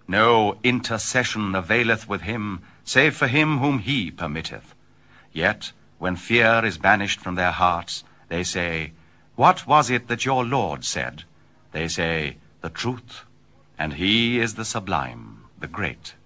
No intercession availeth with him, save for him whom he permitteth. Yet, when fear is banished from their hearts, they say, What was it that your Lord said? They say, The truth, and he is the sublime, the great.